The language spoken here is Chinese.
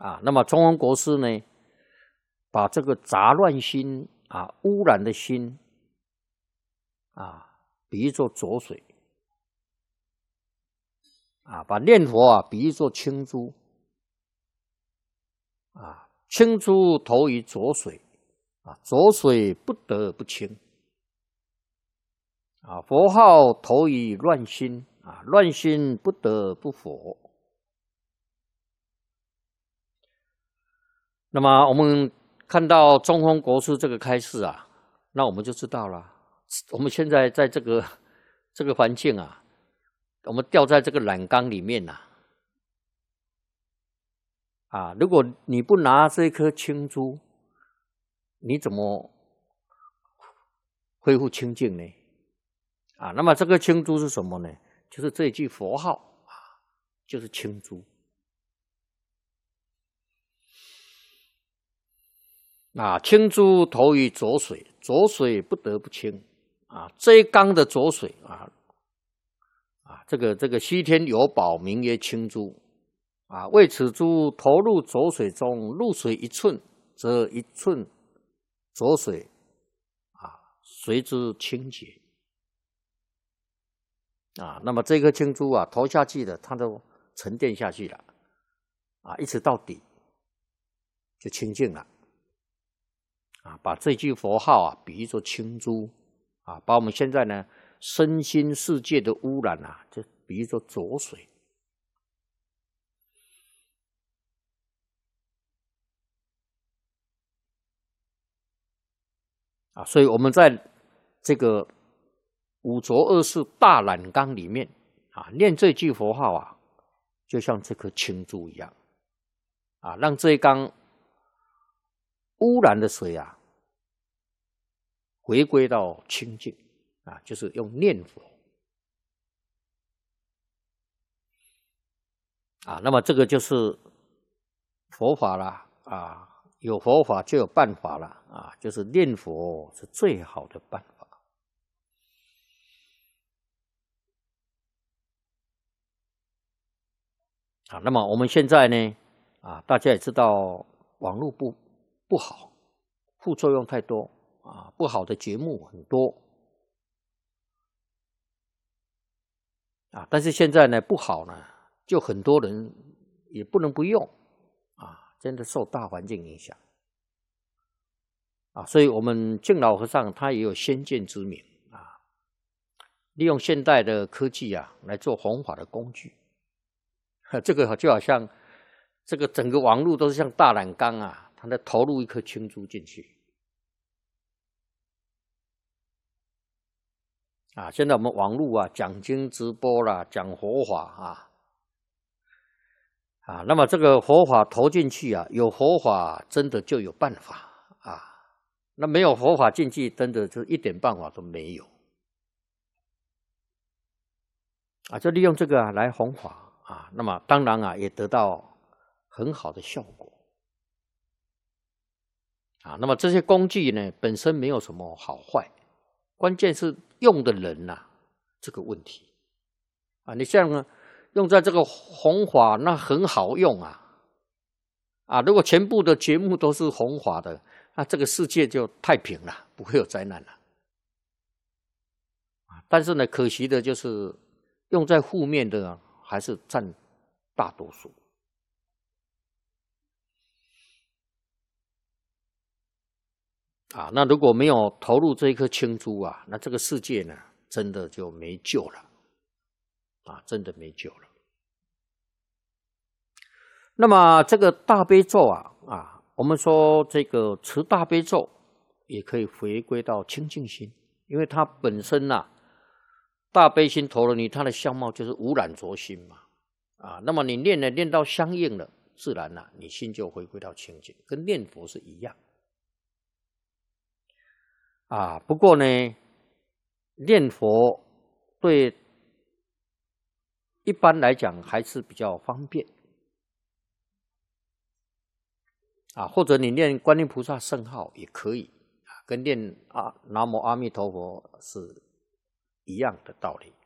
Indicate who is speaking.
Speaker 1: 那么中庸国师呢，把这个杂乱心污染的心比喻作浊水把念佛比喻作清珠清珠投于浊水浊水不得不清佛号投于乱心乱心不得不佛。那么我们看到中庸国师这个开示那我们就知道了，我们现在在这个环境我们掉在这个染缸里面如果你不拿这颗清珠，你怎么恢复清净呢？那么这个清珠是什么呢？就是这一句佛号就是清珠清珠投于浊水，浊水不得不清这一缸的浊水这个西天有宝名曰清珠为此珠投入浊水中，入水1寸，则1寸浊水随之清洁那么这颗清珠投下去的，它都沉淀下去了一直到底就清净了把这句佛号比喻作清珠把我们现在呢身心世界的污染就比喻作浊水所以我们在这个五浊恶世大染缸里面念这句佛号就像这颗清珠一样让这一缸污染的水回归到清净就是用念佛那么这个就是佛法啦有佛法就有办法了就是念佛是最好的办法那么我们现在呢大家也知道网络不好，副作用太多不好的节目很多但是现在呢不好呢，就很多人也不能不用真的受大环境影响所以我们净老和尚他也有先见之明利用现代的科技来做弘法的工具这个就好像这个整个网络都是像大染缸它在投入一颗清珠进去现在我们网络讲经直播啦，讲佛法那么这个佛法投进去有佛法真的就有办法那没有佛法进去真的就一点办法都没有就利用这个来弘法那么当然也得到很好的效果那么这些工具呢本身没有什么好坏，关键是用的人这个问题你像用在这个弘法那很好用如果全部的节目都是弘法的，那这个世界就太平了，不会有灾难了但是呢可惜的就是用在负面的还是占大多数那如果没有投入这一颗清珠那这个世界呢真的就没救了真的没救了。那么这个大悲咒我们说这个持大悲咒也可以回归到清净心，因为它本身大悲心投了你，它的相貌就是污染浊心嘛那么你念到相应了，自然你心就回归到清净，跟念佛是一样不过呢念佛对一般来讲还是比较方便或者你念观音菩萨圣号也可以跟念南无阿弥陀佛是一样的道理